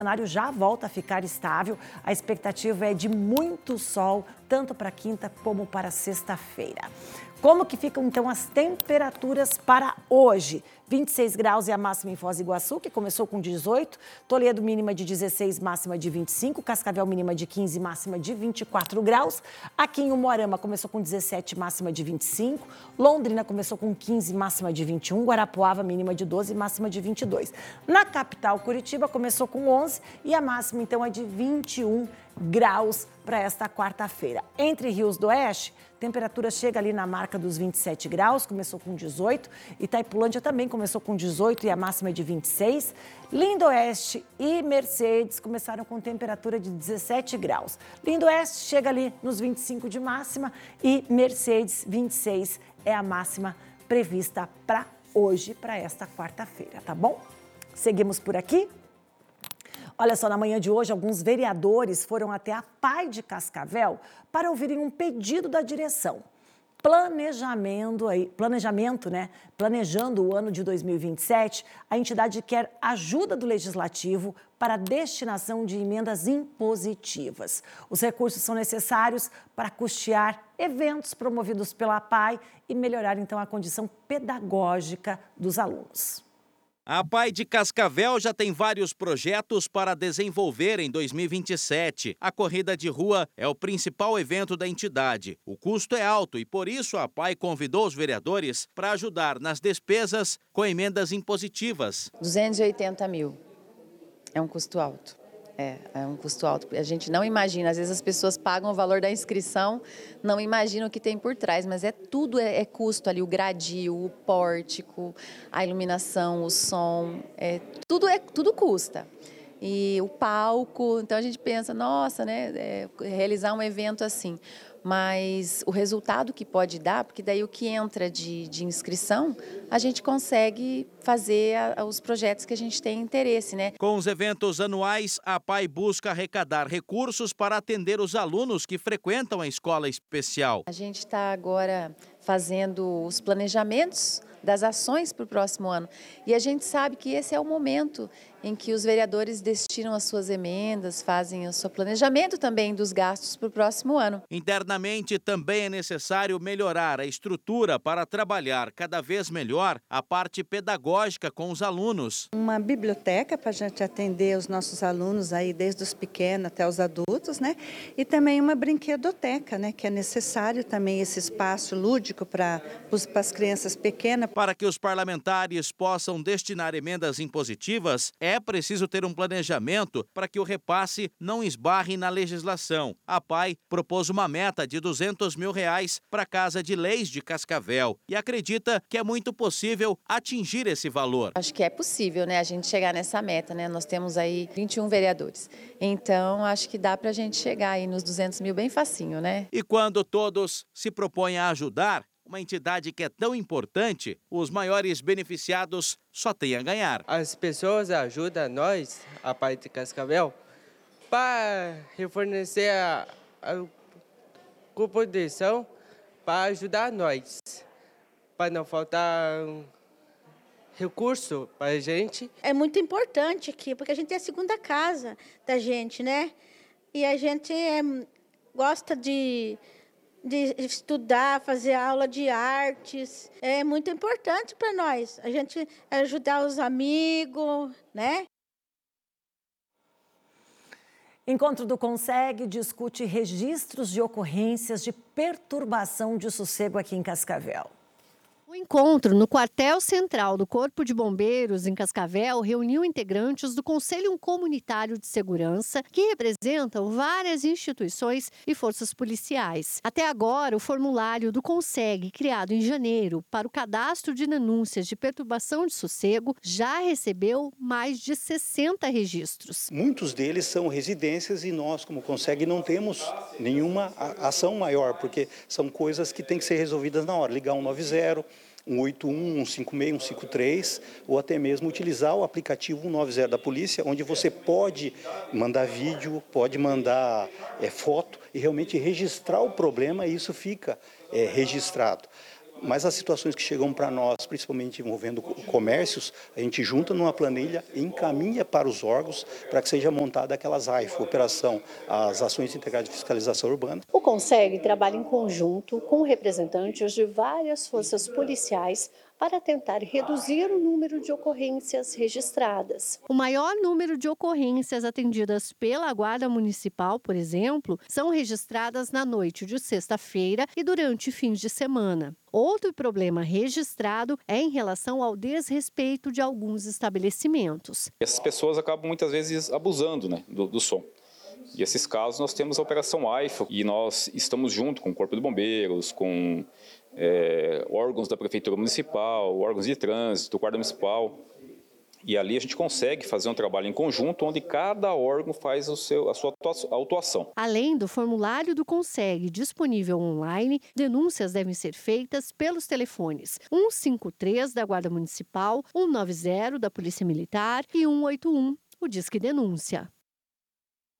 O cenário já volta a ficar estável. A expectativa é de muito sol, tanto para quinta como para sexta-feira. Como que ficam, então, as temperaturas para hoje? 26 graus é a máxima em Foz do Iguaçu, que começou com 18. Toledo, mínima de 16, máxima de 25. Cascavel, mínima de 15, máxima de 24 graus. Aqui em Umuarama, começou com 17, máxima de 25. Londrina começou com 15, máxima de 21. Guarapuava, mínima de 12, máxima de 22. Na capital, Curitiba, começou com 11 e a máxima, então, é de 21 graus para esta quarta-feira. Entre Rios do Oeste, temperatura chega ali na marca dos 27 graus, começou com 18. Itaipulândia também começou com 18 e a máxima é de 26. Lindoeste e Mercedes começaram com temperatura de 17 graus. Lindoeste chega ali nos 25 de máxima e Mercedes 26 é a máxima prevista para hoje, para esta quarta-feira, tá bom? Seguimos por aqui. Olha só, na manhã de hoje, alguns vereadores foram até a PAI de Cascavel para ouvirem um pedido da direção. Planejando o ano de 2027, a entidade quer ajuda do Legislativo para a destinação de emendas impositivas. Os recursos são necessários para custear eventos promovidos pela PAI e melhorar, então, a condição pedagógica dos alunos. A PAI de Cascavel já tem vários projetos para desenvolver em 2027. A corrida de rua é o principal evento da entidade. O custo é alto e, por isso, a PAI convidou os vereadores para ajudar nas despesas com emendas impositivas. 280 mil. É um custo alto. É um custo alto. A gente não imagina, às vezes as pessoas pagam o valor da inscrição, não imaginam o que tem por trás, mas tudo é custo ali, o gradil, o pórtico, a iluminação, o som, tudo custa. E o palco, então a gente pensa, nossa, né, realizar um evento assim. Mas o resultado que pode dar, porque daí o que entra de inscrição, a gente consegue fazer os projetos que a gente tem interesse, né? Com os eventos anuais, a PAI busca arrecadar recursos para atender os alunos que frequentam a escola especial. A gente está agora fazendo os planejamentos das ações para o próximo ano. E a gente sabe que esse é o momento em que os vereadores destinam as suas emendas, fazem o seu planejamento também dos gastos para o próximo ano. Internamente, também é necessário melhorar a estrutura para trabalhar cada vez melhor a parte pedagógica com os alunos. Uma biblioteca para a gente atender os nossos alunos aí, desde os pequenos até os adultos, né? E também uma brinquedoteca, né? Que é necessário também esse espaço lúdico para as crianças pequenas. Para que os parlamentares possam destinar emendas impositivas, é preciso ter um planejamento para que o repasse não esbarre na legislação. A PAI propôs uma meta de R$200 mil para a Casa de Leis de Cascavel e acredita que é muito possível atingir esse valor. Acho que é possível, né, a gente chegar nessa meta, né? Nós temos aí 21 vereadores. Então, acho que dá para a gente chegar aí nos 200 mil bem facinho, né? E quando todos se propõem a ajudar, uma entidade que é tão importante, os maiores beneficiados só têm a ganhar. As pessoas ajudam nós, a PAI de Cascavel, para refornecer a composição, para ajudar nós, para não faltar recurso para a gente. É muito importante aqui, porque a gente é a segunda casa da gente, né? E a gente gosta de estudar, fazer aula de artes. É muito importante para nós. A gente ajudar os amigos, né? Encontro do Conseg discute registros de ocorrências de perturbação de sossego aqui em Cascavel. O encontro no quartel central do Corpo de Bombeiros, em Cascavel, reuniu integrantes do Conselho Comunitário de Segurança, que representam várias instituições e forças policiais. Até agora, o formulário do Conseg, criado em janeiro para o cadastro de denúncias de perturbação de sossego, já recebeu mais de 60 registros. Muitos deles são residências e nós, como Conseg, não temos nenhuma ação maior, porque são coisas que têm que ser resolvidas na hora. Ligar 190, 181, 156, 153, ou até mesmo utilizar o aplicativo 190 da polícia, onde você pode mandar vídeo, pode mandar foto e realmente registrar o problema e isso fica registrado. Mas as situações que chegam para nós, principalmente envolvendo comércios, a gente junta numa planilha e encaminha para os órgãos para que seja montada aquelas AIF, Operação, as Ações Integradas de Fiscalização Urbana. O CONSEG trabalha em conjunto com representantes de várias forças policiais para tentar reduzir o número de ocorrências registradas. O maior número de ocorrências atendidas pela Guarda Municipal, por exemplo, são registradas na noite de sexta-feira e durante fins de semana. Outro problema registrado é em relação ao desrespeito de alguns estabelecimentos. Essas pessoas acabam muitas vezes abusando, né, do som. E esses casos nós temos a Operação AIFA e nós estamos junto com o Corpo de Bombeiros, com órgãos da Prefeitura Municipal, órgãos de trânsito, Guarda Municipal. E ali a gente consegue fazer um trabalho em conjunto, onde cada órgão faz a sua autuação. Além do formulário do CONSEG disponível online, denúncias devem ser feitas pelos telefones 153 da Guarda Municipal, 190 da Polícia Militar e 181, o Disque Denúncia.